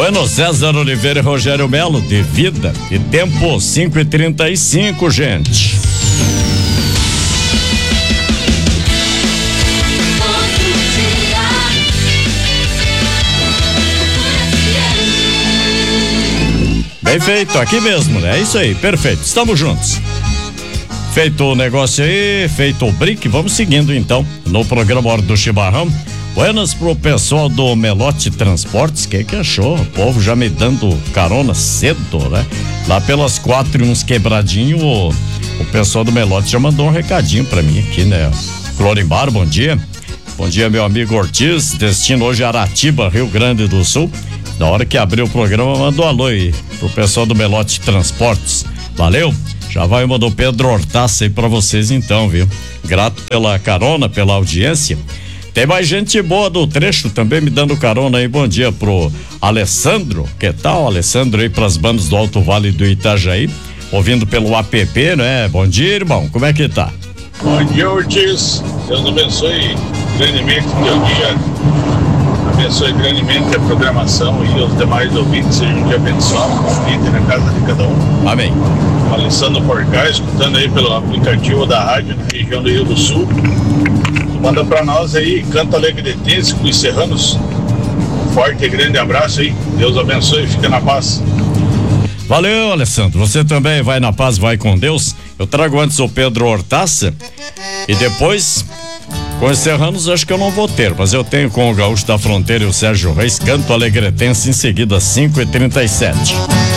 Bueno, César Oliveira e Rogério Melo, de Vida e Tempo, 5h35, gente. Bem feito, aqui mesmo, né? É isso aí, perfeito, estamos juntos. Feito o negócio aí, feito o brinque, vamos seguindo então no programa Hora do Chimarrão. Buenas pro pessoal do Melote Transportes, que achou? O povo já me dando carona cedo, né? Lá pelas 4 e uns quebradinhos, o pessoal do Melote já mandou um recadinho pra mim aqui, né? Clorimbar, bom dia. Bom dia, meu amigo Ortiz, destino hoje Aratiba, Rio Grande do Sul. Na hora que abriu o programa, mandou alô aí pro pessoal do Melote Transportes. Valeu? Já vai mandar o Pedro Hortaça aí pra vocês então, viu? Grato pela carona, pela audiência. Tem mais gente boa do trecho também me dando carona aí. Bom dia pro Alessandro. Que tal, Alessandro, aí pras bandas do Alto Vale do Itajaí? Ouvindo pelo app, né? Bom dia, irmão. Como é que tá? Bom dia, Ortiz. Deus abençoe grandemente o teu dia. Abençoe grandemente a programação e os demais ouvintes. Seja um dia abençoado, convite na casa de cada um. Amém. Alessandro Porcar, escutando aí pelo aplicativo da rádio na região do Rio do Sul. Manda pra nós aí, Canto Alegre de Tense com os serranos. Um forte e grande abraço aí. Deus abençoe e fica na paz. Valeu, Alessandro. Você também vai na paz, vai com Deus. Eu trago antes o Pedro Hortaça e depois, com os serranos, acho que eu não vou ter, mas eu tenho com o Gaúcho da Fronteira e o Sérgio Reis, Canto Alegretense, em seguida, 5h37.